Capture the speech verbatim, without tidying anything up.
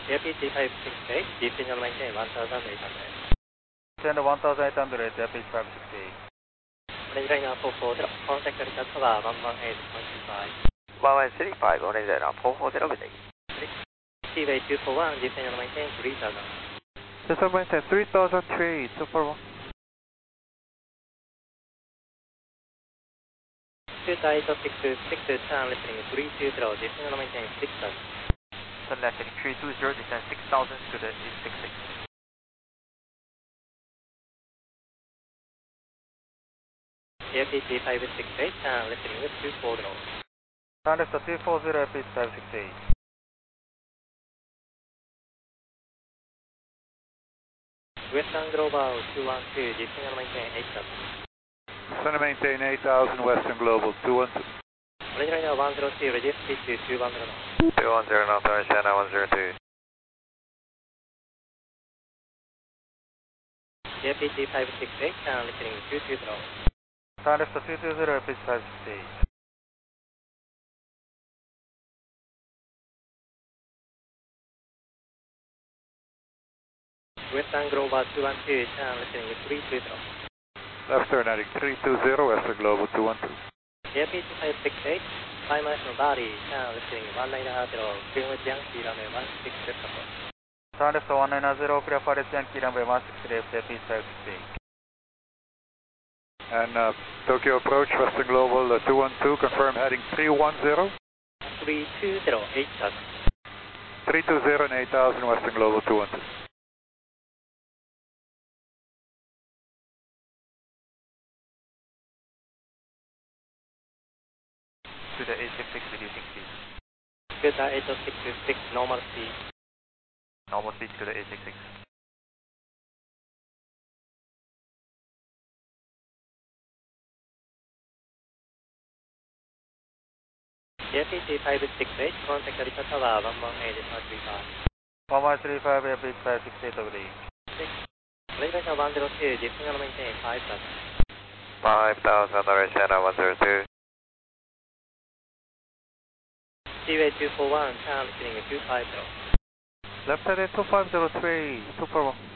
A P T five six eight, descend and maintain one thousand eight hundred. Send one thousand eight hundred, A P T five six eight. Orange liner four four zero, contact Delta Tower one one eight point two five. one one three five, Orange liner four four zero, good day. Seaway two four one, descend and maintain three thousand. Descend and maintain three thousand three, two four one. Delta eight six six, turn listening three two zero, descend and maintain six thousand. Turn left heading three two zero, descend six thousand to the eight six six. A P T five six eight, turn listening two four zero. Turn left two four zero, A P T five six eight. Western Global two one two, descend and maintain eight thousand. Descend and maintain eight thousand, Western Global two one two. Orange liner one zero two, reduce speed to two one zero. two one zero, North Orange liner one zero two. A P T five six eight, turn listening two two zero. Turn left two two zero, A P T five six eight. Western Global two one two, turn listening three two zero. Left turn heading three two zero, Western Global two one two. A P T five six eight, five miles from Bali, turn listening one nine zero, Greenwich Yankee runway one six left approach. Turn left one nine zero, clear for Yankee runway one six left, A P T five six eight. And uh, Tokyo approach, Western Global uh, two one two, confirm heading three one zero. three two zero, eight thousand. three two zero and eight thousand, Western Global two one two. To the eight six six, reducing speed. Delta eight six six, normal speed. Normal speed to the eight six six. A P T five six eight, contact Delta Tower one one eight point three five. one one three five, A P T five six eight over the Orange liner one zero two, descend and maintain five thousand. five thousand, Orange liner one zero two. Seaway two four one, turn listening two five zero. Left heading two five zero three, two four one.